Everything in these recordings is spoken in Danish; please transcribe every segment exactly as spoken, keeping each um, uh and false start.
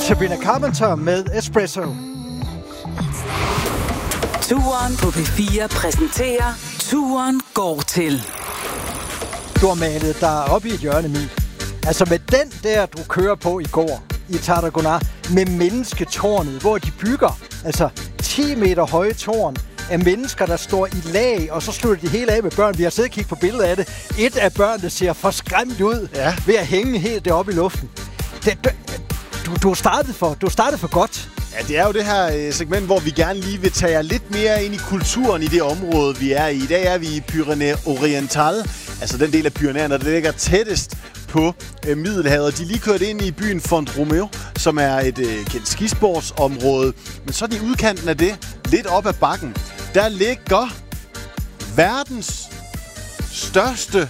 Sabrina Carpenter med Espresso. Turen på P fire præsenterer Turen går til. Du har malet dig op i et hjørne, Emil. Altså med den der, du kører på i går i Tarragona, med mennesketårnet, hvor de bygger altså ti meter høje tårn af mennesker, der står i lag, og så slutter de hele af med børn. Vi har siddet og kigget på billeder af det. Et af børnene ser for skræmt ud ja. ved at hænge helt deroppe i luften. Det, du, du, startede for, du startede for godt. Ja, det er jo det her øh, segment, hvor vi gerne lige vil tage jer lidt mere ind i kulturen i det område, vi er i. I dag er vi i Pyrenæer Oriental, altså den del af Pyrenæerne, der ligger tættest på øh, Middelhavet. De er lige kørt ind i byen Font-Romeu, som er et øh, kendt skisportsområde. Men så i udkanten af det, lidt op ad bakken, der ligger verdens største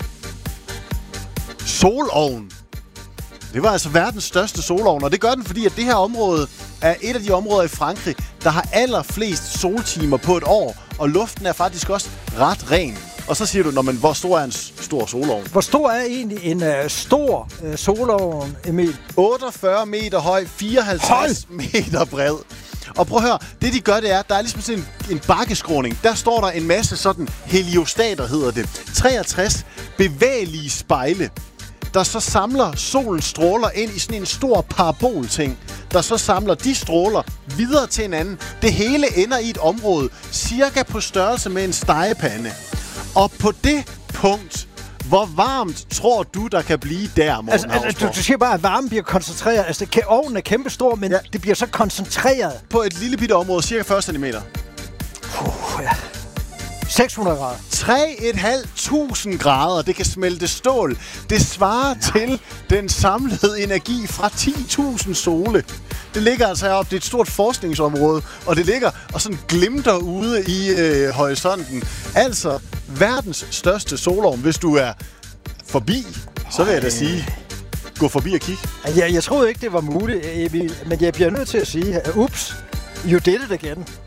solovn. Det var altså verdens største solovn, og det gør den, fordi at det her område er et af de områder i Frankrig, der har allerflest soltimer på et år, og luften er faktisk også ret ren. Og så siger du, når man, hvor stor er en stor solovn? Hvor stor er egentlig en uh, stor uh, solovn, Emil? otteogfyrre meter høj, fireoghalvtreds Hold. meter bred. Og prøv at høre, det de gør, det er, der er ligesom sådan en, en bakkeskråning. Der står der en masse sådan heliostater, hedder det. treogtres bevægelige spejle, der så samler solens stråler ind i sådan en stor parabolting, der så samler de stråler videre til hinanden. Det hele ender i et område, cirka på størrelse med en stegepande. Og på det punkt, hvor varmt tror du, der kan blive der, Morten altså, altså, du, du siger bare, at varmen bliver koncentreret. Altså, det, ovnen er kæmpestor, men ja. det bliver så koncentreret. På et lille bitte område, cirka fyrre centimeter. Puh, ja. seks hundrede grader. tre tusind fem hundrede grader. Det kan smelte stål. Det svarer ja. til den samlede energi fra ti tusind sole. Det ligger altså heroppe. Det er et stort forskningsområde, og det ligger og sådan glimter ude i øh, horisonten. Altså verdens største solovn. Hvis du er forbi, så vil jeg da sige, gå forbi og kig. Jeg, jeg troede ikke, det var muligt, Emil, men jeg bliver nødt til at sige, ups, you did it again.